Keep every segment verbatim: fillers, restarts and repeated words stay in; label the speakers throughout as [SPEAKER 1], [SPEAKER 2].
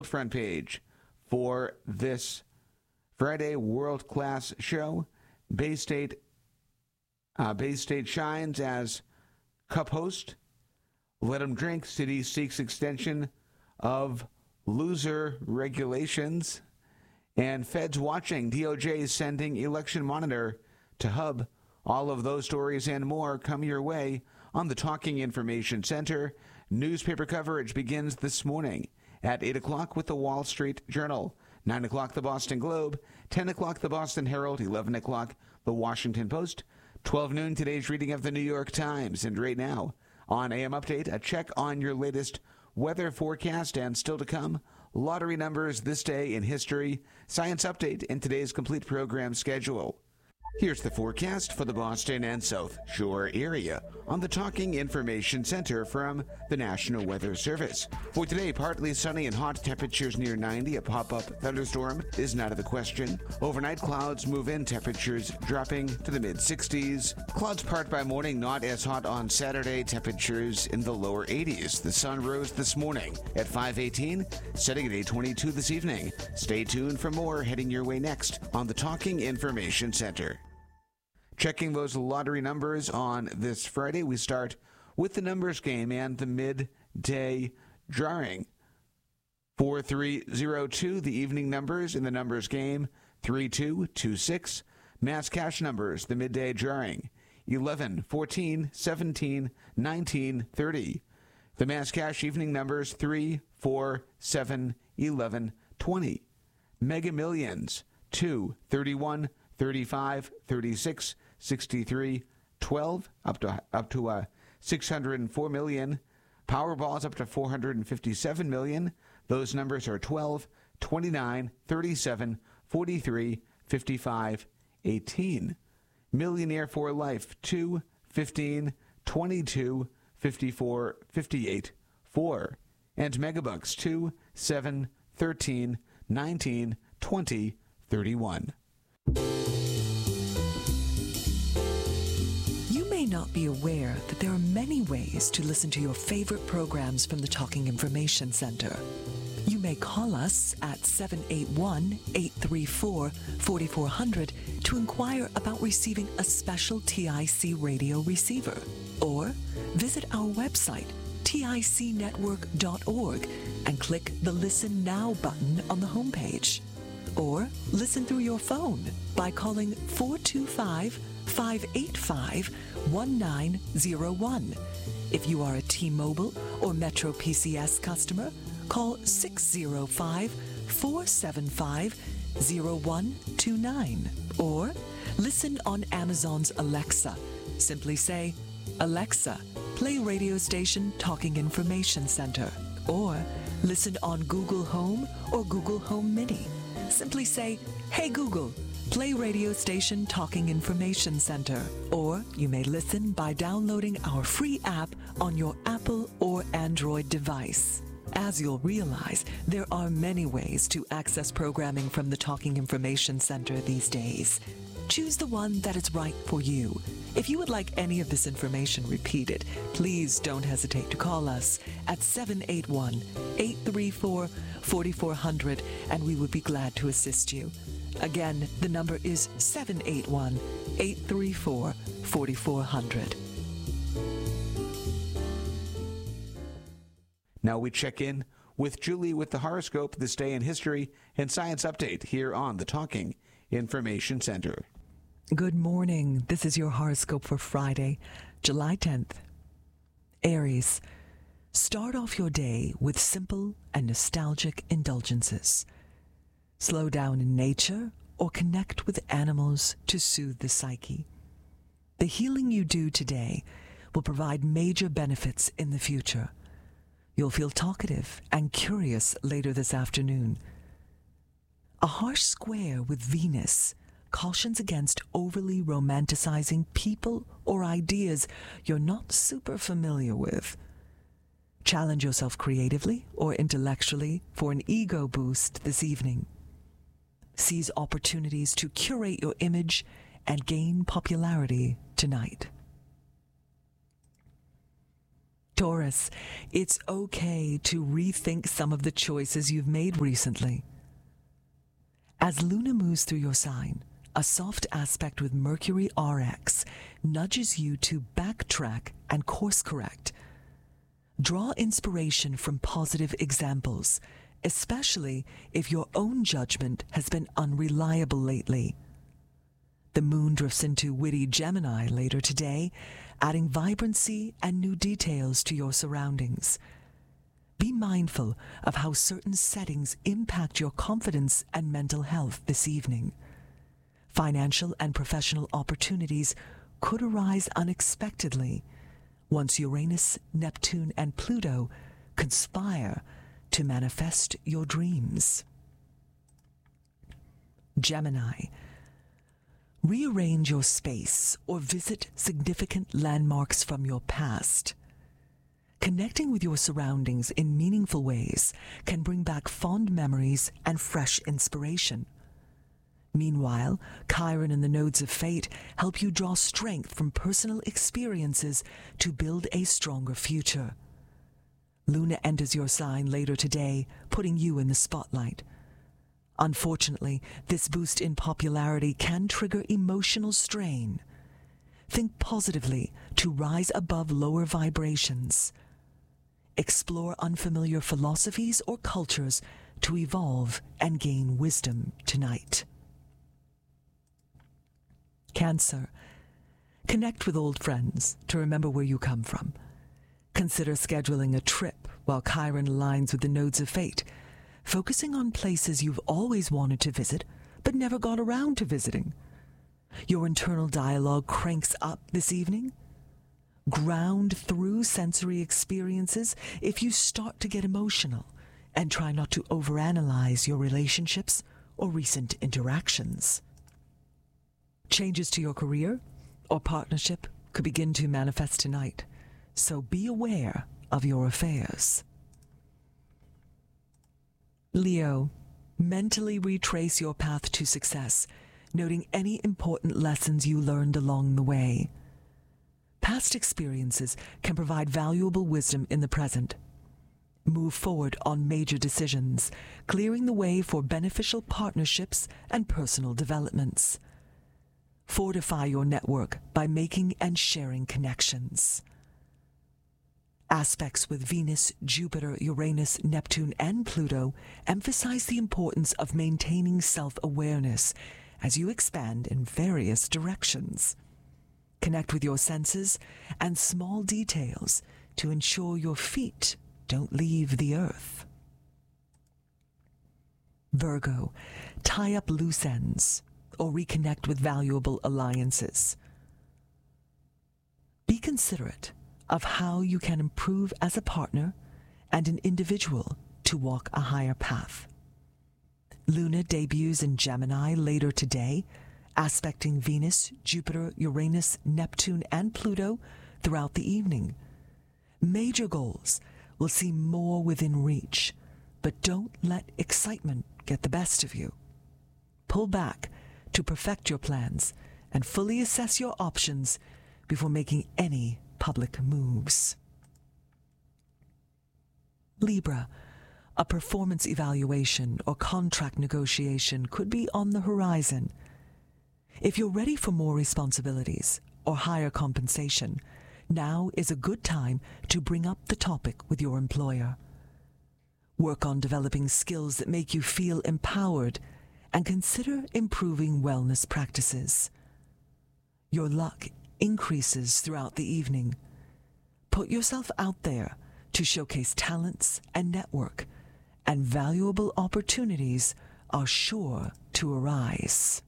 [SPEAKER 1] front page for this Friday world-class show. Bay State, uh, Bay State shines as Cup host. Let 'em drink. City seeks extension of loser regulations. And Feds watching. D O J sending election monitor to hub. All of those stories and more come your way on the Talking Information Center. Newspaper coverage begins this morning at eight o'clock with the Wall Street Journal, nine o'clock the Boston Globe, ten o'clock the Boston Herald, eleven o'clock the Washington Post, twelve noon today's reading of the New York Times. And right now on A M Update, a check on your latest weather forecast and still to come, lottery numbers this day in history, science update, and today's complete program schedule. Here's the forecast for the Boston and South Shore area on the Talking Information Center from the National Weather Service. For today, partly sunny and hot, temperatures near ninety. A pop-up thunderstorm is not out of the question. Overnight, clouds move in, temperatures dropping to the mid-sixties. Clouds part by morning, not as hot on Saturday, temperatures in the lower eighties. The sun rose this morning at five eighteen, setting at eight twenty-two this evening. Stay tuned for more heading your way next on the Talking Information Center. Checking those lottery numbers on this Friday, we start with the numbers game and the midday drawing. four three zero two, the evening numbers in the numbers game, three two two six. Mass cash numbers, the midday drawing, eleven, fourteen, seventeen, nineteen, thirty. The mass cash evening numbers, three, four, seven, eleven, twenty. Mega Millions, two, thirty-one, thirty-five, thirty-six, sixty-three, twelve, up to up to uh, six hundred four million. Powerball's up to four hundred fifty-seven million. Those numbers are twelve, twenty-nine, thirty-seven, forty-three, fifty-five, eighteen. Millionaire for Life, two, fifteen, twenty-two, fifty-four, fifty-eight, four. And Megabucks, two, seven, thirteen, nineteen, twenty, thirty-one.
[SPEAKER 2] You may not be aware that there are many ways to listen to your favorite programs from the Talking Information Center. You may call us at seven eight one, eight three four, four four zero zero to inquire about receiving a special T I C radio receiver. Or visit our website, tic network dot org, and click the Listen Now button on the homepage. Or listen through your phone by calling four two five, five eight five, one nine zero one. If you are a T-Mobile or Metro P C S customer, call six zero five, four seven five, zero one two nine. Or listen on Amazon's Alexa. Simply say, Alexa, play radio station Talking Information Center. Or listen on Google Home or Google Home Mini. Simply say, Hey Google, play radio station Talking Information Center. Or you may listen by downloading our free app on your Apple or Android device. As you'll realize, there are many ways to access programming from the Talking Information Center these days. Choose the one that is right for you. If you would like any of this information repeated, please don't hesitate to call us at seven eight one, eight three four, four four zero zero, and we would be glad to assist you. Again, the number is seven eight one, eight three four, four four zero zero.
[SPEAKER 1] Now we check in with Julie with the horoscope, this day in history, and science update here on the Talking Information Center.
[SPEAKER 2] Good morning. This is your horoscope for Friday, July tenth. Aries, start off your day with simple and nostalgic indulgences. Slow down in nature or connect with animals to soothe the psyche. The healing you do today will provide major benefits in the future. You'll feel talkative and curious later this afternoon. A harsh square with Venus cautions against overly romanticizing people or ideas you're not super familiar with. Challenge yourself creatively or intellectually for an ego boost this evening. Seize opportunities to curate your image and gain popularity tonight. Taurus, it's okay to rethink some of the choices you've made recently. As Luna moves through your sign, a soft aspect with Mercury R X nudges you to backtrack and course correct. Draw inspiration from positive examples, especially if your own judgment has been unreliable lately. The moon drifts into witty Gemini later today, adding vibrancy and new details to your surroundings. Be mindful of how certain settings impact your confidence and mental health this evening. Financial and professional opportunities could arise unexpectedly once Uranus, Neptune, and Pluto conspire to manifest your dreams. Gemini, rearrange your space or visit significant landmarks from your past. Connecting with your surroundings in meaningful ways can bring back fond memories and fresh inspiration. Meanwhile, Chiron and the nodes of fate help you draw strength from personal experiences to build a stronger future. Luna enters your sign later today, putting you in the spotlight. Unfortunately, this boost in popularity can trigger emotional strain. Think positively to rise above lower vibrations. Explore unfamiliar philosophies or cultures to evolve and gain wisdom tonight. Cancer, connect with old friends to remember where you come from. Consider scheduling a trip while Chiron aligns with the nodes of fate, focusing on places you've always wanted to visit but never got around to visiting. Your internal dialogue cranks up this evening. Ground through sensory experiences if you start to get emotional, and try not to overanalyze your relationships or recent interactions. Changes to your career or partnership could begin to manifest tonight, so be aware of your affairs. Leo, mentally retrace your path to success, noting any important lessons you learned along the way. Past experiences can provide valuable wisdom in the present. Move forward on major decisions, clearing the way for beneficial partnerships and personal developments. Fortify your network by making and sharing connections. Aspects with Venus, Jupiter, Uranus, Neptune, and Pluto emphasize the importance of maintaining self-awareness as you expand in various directions. Connect with your senses and small details to ensure your feet don't leave the earth. Virgo, tie up loose ends or reconnect with valuable alliances. Be considerate of how you can improve as a partner and an individual to walk a higher path. Luna debuts in Gemini later today, aspecting Venus, Jupiter, Uranus, Neptune, and Pluto throughout the evening. Major goals will seem more within reach, but don't let excitement get the best of you. Pull back to perfect your plans and fully assess your options before making any public moves. Libra, a performance evaluation or contract negotiation could be on the horizon. If you're ready for more responsibilities or higher compensation, now is a good time to bring up the topic with your employer. Work on developing skills that make you feel empowered and consider improving wellness practices. Your luck increases throughout the evening. Put yourself out there to showcase talents and network, and valuable opportunities are sure to arise.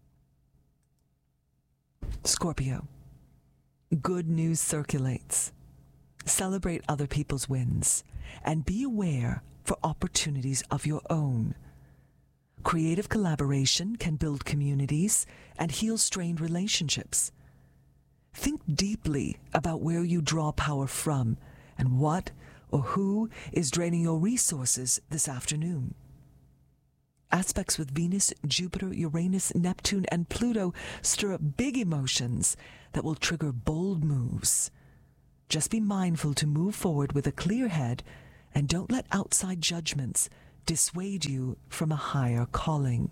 [SPEAKER 2] Scorpio, good news circulates. Celebrate other people's wins and be aware for opportunities of your own. Creative collaboration can build communities and heal strained relationships. Think deeply about where you draw power from and what or who is draining your resources this afternoon. Aspects with Venus, Jupiter, Uranus, Neptune, and Pluto stir up big emotions that will trigger bold moves. Just be mindful to move forward with a clear head and don't let outside judgments dissuade you from a higher calling.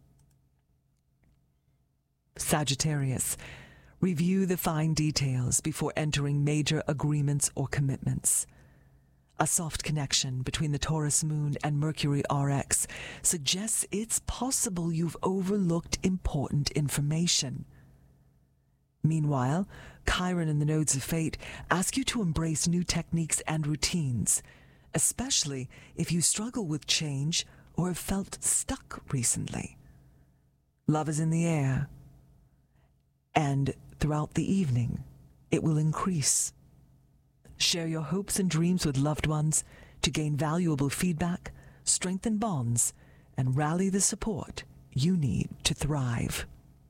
[SPEAKER 2] Sagittarius, review the fine details before entering major agreements or commitments. A soft connection between the Taurus moon and Mercury R X suggests it's possible you've overlooked important information. Meanwhile, Chiron and the nodes of fate ask you to embrace new techniques and routines, especially if you struggle with change or have felt stuck recently. Love is in the air, and throughout the evening, it will increase. Share your hopes and dreams with loved ones to gain valuable feedback, strengthen bonds, and rally the support you need to thrive.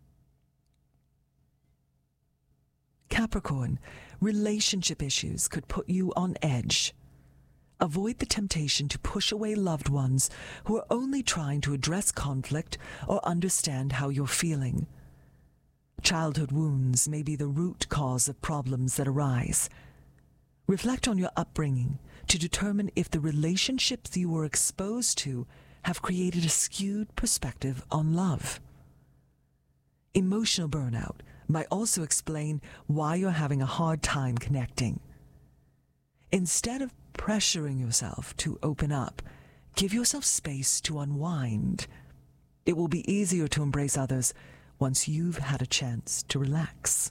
[SPEAKER 2] Capricorn, relationship issues could put you on edge. Avoid the temptation to push away loved ones who are only trying to address conflict or understand how you're feeling. Childhood wounds may be the root cause of problems that arise. Reflect on your upbringing to determine if the relationships you were exposed to have created a skewed perspective on love. Emotional burnout might also explain why you're having a hard time connecting. Instead of pressuring yourself to open up, give yourself space to unwind. It will be easier to embrace others once you've had a chance to relax.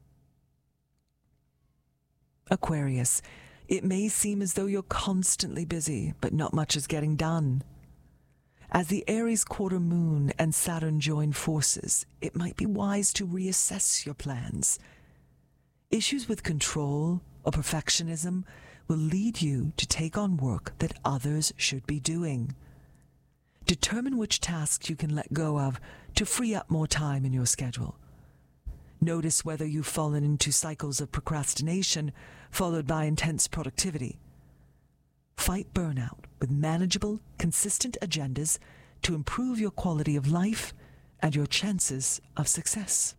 [SPEAKER 2] Aquarius, it may seem as though you're constantly busy, but not much is getting done. As the Aries quarter moon and Saturn join forces, it might be wise to reassess your plans. Issues with control or perfectionism will lead you to take on work that others should be doing. Determine which tasks you can let go of to free up more time in your schedule. Notice whether you've fallen into cycles of procrastination followed by intense productivity. Fight burnout with manageable, consistent agendas to improve your quality of life and your chances of success.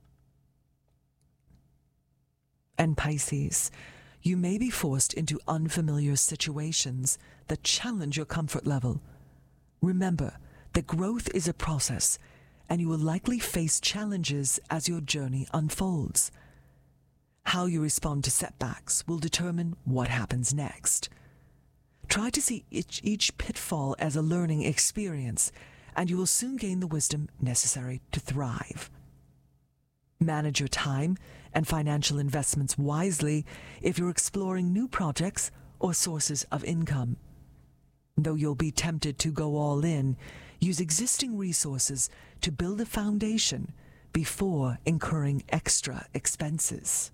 [SPEAKER 2] And Pisces, you may be forced into unfamiliar situations that challenge your comfort level. Remember that growth is a process, and you will likely face challenges as your journey unfolds. How you respond to setbacks will determine what happens next. Try to see each, each pitfall as a learning experience, and you will soon gain the wisdom necessary to thrive. Manage your time and financial investments wisely if you're exploring new projects or sources of income. Though you'll be tempted to go all in, use existing resources to build a foundation before incurring extra expenses.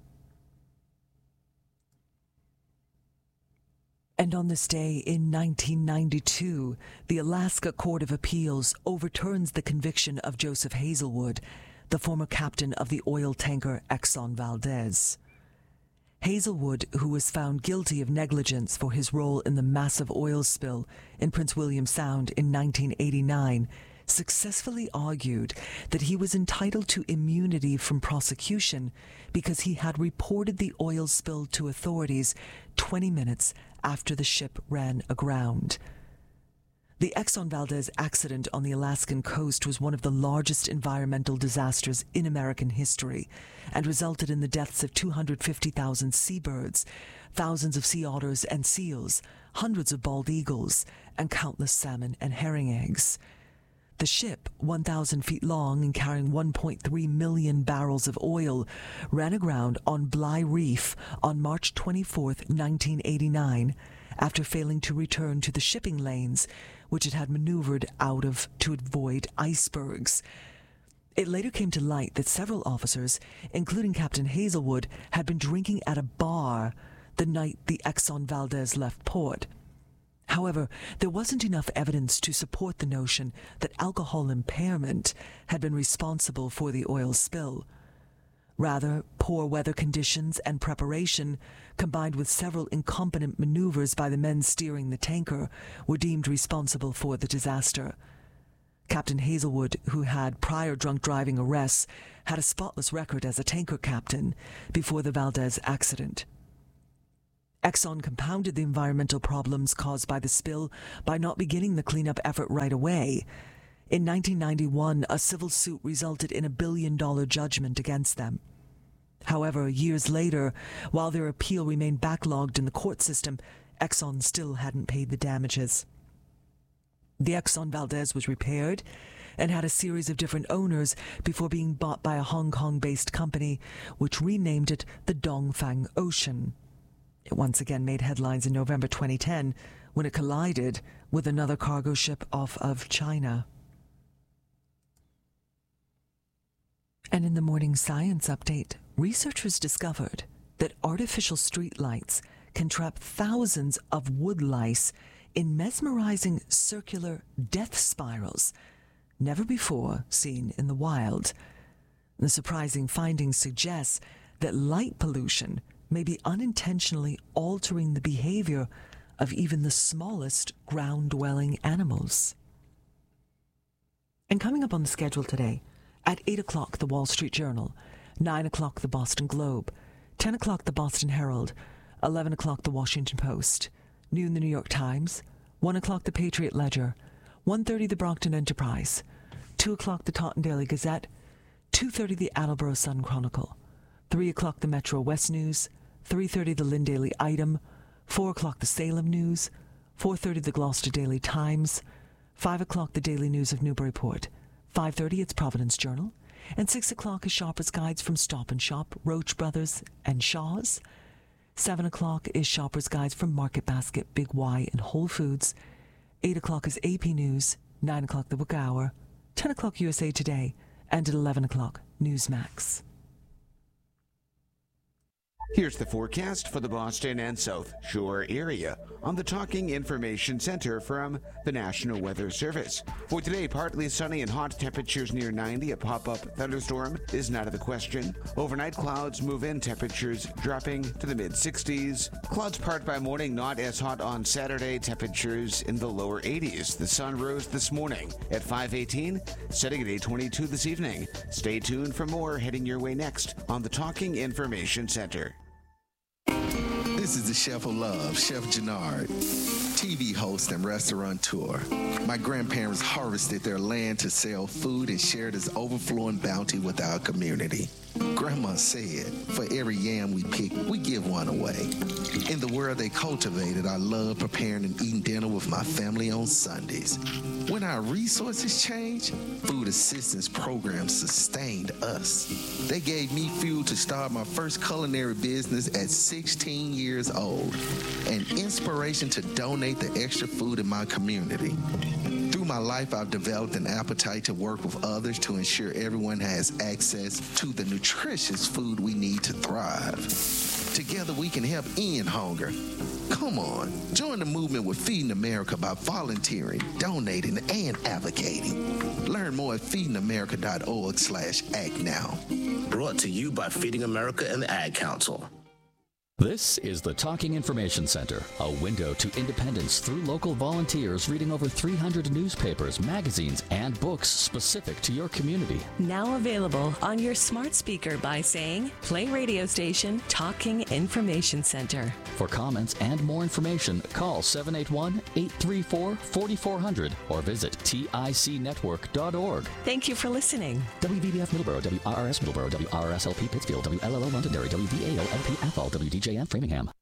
[SPEAKER 2] And on this day in nineteen ninety-two, the Alaska Court of Appeals overturns the conviction of Joseph Hazelwood, the former captain of the oil tanker Exxon Valdez. Hazelwood, who was found guilty of negligence for his role in the massive oil spill in Prince William Sound in nineteen eighty-nine, successfully argued that he was entitled to immunity from prosecution because he had reported the oil spill to authorities twenty minutes after the ship ran aground. The Exxon Valdez accident on the Alaskan coast was one of the largest environmental disasters in American history and resulted in the deaths of two hundred fifty thousand seabirds, thousands of sea otters and seals, hundreds of bald eagles, and countless salmon and herring eggs. The ship, one thousand feet long and carrying one point three million barrels of oil, ran aground on Bligh Reef on March twenty-fourth, nineteen eighty-nine, after failing to return to the shipping lanes, which it had maneuvered out of to avoid icebergs. It later came to light that several officers, including Captain Hazelwood, had been drinking at a bar the night the Exxon Valdez left port. However, there wasn't enough evidence to support the notion that alcohol impairment had been responsible for the oil spill. Rather, poor weather conditions and preparation, combined with several incompetent maneuvers by the men steering the tanker, were deemed responsible for the disaster. Captain Hazelwood, who had prior drunk driving arrests, had a spotless record as a tanker captain before the Valdez accident. Exxon compounded the environmental problems caused by the spill by not beginning the cleanup effort right away. In nineteen ninety-one, a civil suit resulted in a billion-dollar judgment against them. However, years later, while their appeal remained backlogged in the court system, Exxon still hadn't paid the damages. The Exxon Valdez was repaired and had a series of different owners before being bought by a Hong Kong-based company, which renamed it the Dongfang Ocean. It once again made headlines in November twenty ten when it collided with another cargo ship off of China. And in the morning science update, researchers discovered that artificial streetlights can trap thousands of wood lice in mesmerizing circular death spirals, never before seen in the wild. The surprising findings suggest that light pollution may be unintentionally altering the behavior of even the smallest ground-dwelling animals. And coming up on the schedule today, at eight o'clock, the Wall Street Journal, nine o'clock, the Boston Globe, ten o'clock, the Boston Herald, eleven o'clock, the Washington Post, noon, the New York Times, one o'clock, the Patriot Ledger, one thirty, the Brockton Enterprise, two o'clock, the Taunton Daily Gazette, two thirty, the Attleboro Sun Chronicle, three o'clock, the Metro West News, three thirty, the Lynn Daily Item, four o'clock, the Salem News, four thirty, the Gloucester Daily Times, five o'clock, the Daily News of Newburyport, five thirty, it's Providence Journal, and six o'clock is Shopper's Guides from Stop and Shop, Roach Brothers, and Shaw's. seven o'clock is Shopper's Guides from Market Basket, Big Y, and Whole Foods. eight o'clock is A P News, nine o'clock, the Book Hour, ten o'clock, U S A Today, and at eleven o'clock, Newsmax.
[SPEAKER 1] Here's the forecast for the Boston and South Shore area on the Talking Information Center from the National Weather Service. For today, partly sunny and hot, temperatures near ninety. A pop-up thunderstorm is not out of the question. Overnight, clouds move in, temperatures dropping to the mid-sixties. Clouds part by morning, not as hot on Saturday, temperatures in the lower eighties. The sun rose this morning at five eighteen, setting at eight twenty-two this evening. Stay tuned for more heading your way next on the Talking Information Center.
[SPEAKER 3] This is the Chef of Love, Chef Gennard, T V host and restaurateur. My grandparents harvested their land to sell food and share this overflowing bounty with our community. Grandma said, for every yam we pick, we give one away. In the world they cultivated, I love preparing and eating dinner with my family on Sundays. When our resources changed, food assistance programs sustained us. They gave me fuel to start my first culinary business at sixteen years old, and inspiration to donate the extra food in my community. Through my life, I've developed an appetite to work with others to ensure everyone has access to the nutritious food we need to thrive. Together, we can help end hunger. Come on, join the movement with Feeding America by volunteering, donating, and advocating. Learn more at feeding america dot org slash act now.
[SPEAKER 4] Brought to you by Feeding America and the Ad Council.
[SPEAKER 5] This is the Talking Information Center, a window to independence through local volunteers reading over three hundred newspapers, magazines, and books specific to your community.
[SPEAKER 6] Now available on your smart speaker by saying, play radio station Talking Information Center.
[SPEAKER 5] For comments and more information, call seven eight one, eight three four, four four zero zero or visit tic network dot org.
[SPEAKER 6] Thank you for listening.
[SPEAKER 5] W V B F Middleborough, W R R S Middleborough, W R R S L P Pittsfield, W L L O Londonderry, W V A O L P Athol, W D J M Framingham.